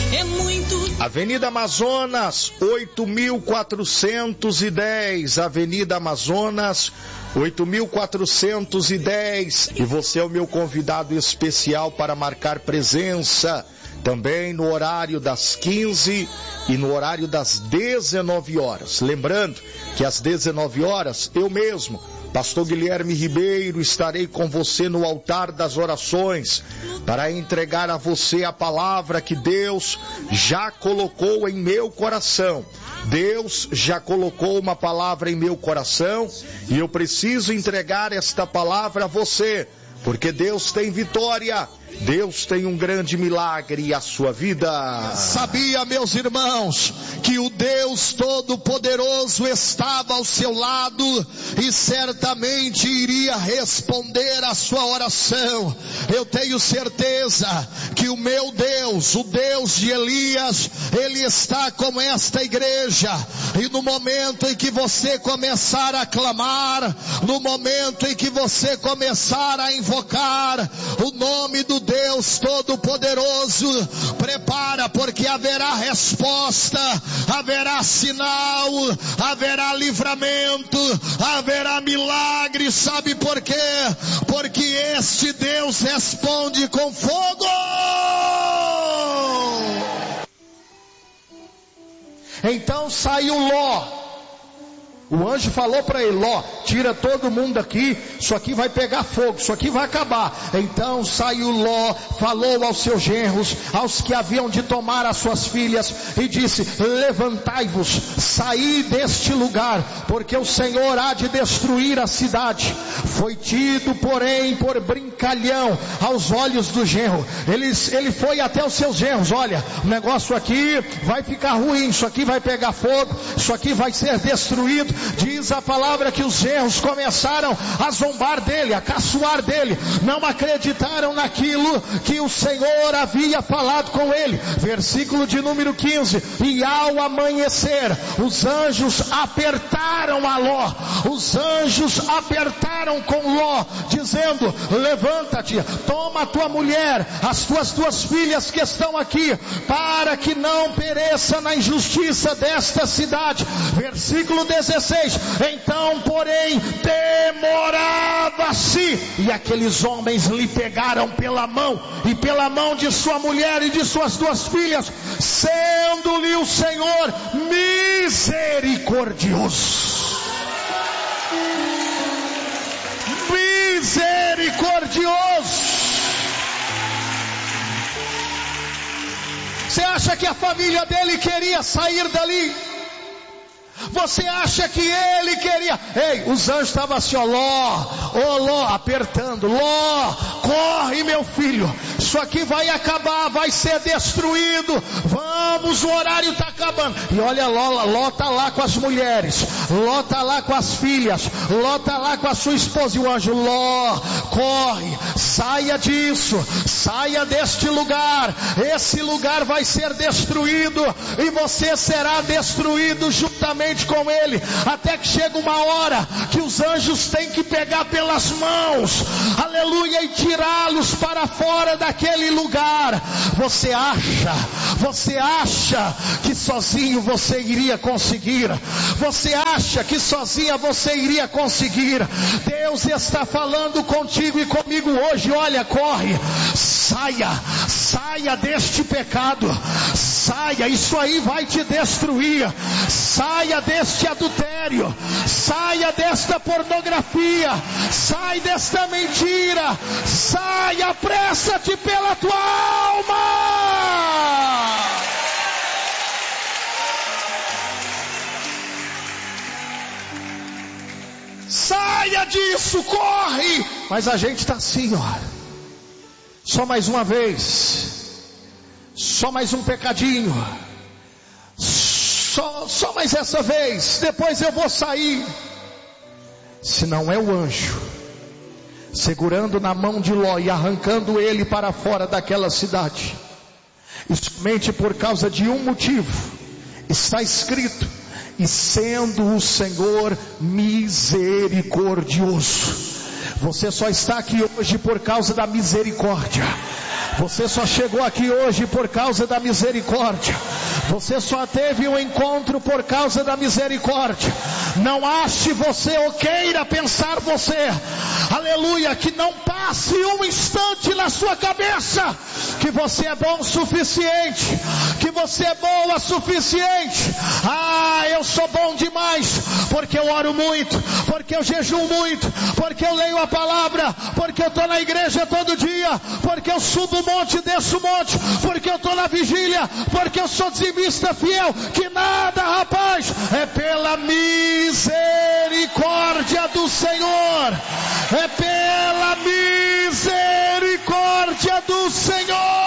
é muito. Avenida Amazonas, 8.410, Avenida Amazonas, 8.410, e você é o meu convidado especial para marcar presença, também no horário das 15 e no horário das 19 horas. Lembrando que às 19 horas, eu mesmo, Pastor Guilherme Ribeiro, estarei com você no altar das orações para entregar a você a palavra que Deus já colocou em meu coração. Deus já colocou uma palavra em meu coração e eu preciso entregar esta palavra a você, porque Deus tem vitória. Deus tem um grande milagre em a sua vida. Sabia, meus irmãos, que o Deus Todo-Poderoso estava ao seu lado e certamente iria responder a sua oração. Eu tenho certeza que o meu Deus, o Deus de Elias, Ele está com esta igreja, e no momento em que você começar a clamar, no momento em que você começar a invocar o nome do Deus Todo-Poderoso, prepara, porque haverá resposta, haverá sinal, haverá livramento, haverá milagre. Sabe por quê? Porque este Deus responde com fogo. Então saiu Ló. O anjo falou para ele: Ló, tira todo mundo aqui, isso aqui vai pegar fogo, isso aqui vai acabar. Então saiu Ló, falou aos seus genros, aos que haviam de tomar as suas filhas, e disse: levantai-vos, saí deste lugar, porque o Senhor há de destruir a cidade. Foi tido, porém, por brincalhão aos olhos do genro. Ele foi até os seus genros: olha, o negócio aqui vai ficar ruim, isso aqui vai pegar fogo, isso aqui vai ser destruído. Diz a palavra que os genros começaram a zombar dele, a caçoar dele, não acreditaram naquilo que o Senhor havia falado com ele. Versículo de número 15: e ao amanhecer, os anjos apertaram a Ló, os anjos apertaram com Ló, dizendo: levanta-te, toma a tua mulher, as tuas duas filhas que estão aqui, para que não pereça na injustiça desta cidade. Versículo 16: então, porém, demorava-se, e aqueles homens lhe pegaram pela mão, e pela mão de sua mulher e de suas duas filhas, sendo-lhe o Senhor misericordioso. Misericordioso. Você acha que a família dele queria sair dali? Você acha que ele queria? Ei, os anjos estavam assim, ó, Ló, apertando: Ló, corre, meu filho, isso aqui vai acabar, vai ser destruído, vamos, o horário está acabando. E olha, Ló está lá com as mulheres, Ló está lá com as filhas, Ló está lá com a sua esposa, e o anjo: Ló, corre, saia disso, saia deste lugar, esse lugar vai ser destruído, e você será destruído juntamente com ele, até que chega uma hora que os anjos têm que pegar pelas mãos, aleluia, e tirá-los para fora daquele lugar. Você acha que sozinho você iria conseguir? Você acha que sozinha você iria conseguir? Deus está falando contigo e comigo hoje: olha, corre, saia deste pecado, saia, isso aí vai te destruir, saia deste adultério, saia desta pornografia, sai desta mentira, saia, apressa-te pela tua alma. Saia disso, corre. Mas a gente está assim, ó, só mais uma vez, só mais um pecadinho, só mais essa vez, depois eu vou sair. Se não é o anjo segurando na mão de Ló e arrancando ele para fora daquela cidade, e somente por causa de um motivo, está escrito: e sendo o Senhor misericordioso. Você só está aqui hoje por causa da misericórdia. Você só chegou aqui hoje por causa da misericórdia. Você só teve um encontro por causa da misericórdia. Não ache você ou queira pensar você, aleluia, que não passe um instante na sua cabeça que você é bom o suficiente, que você é boa o suficiente. Eu sou bom demais, porque eu oro muito, porque eu jejuo muito, porque eu leio a palavra, porque eu estou na igreja todo dia, porque eu subo o monte, desço o monte, porque eu estou na vigília, porque eu sou dizimista fiel. Que nada, rapaz, é pela misericórdia do Senhor, é pela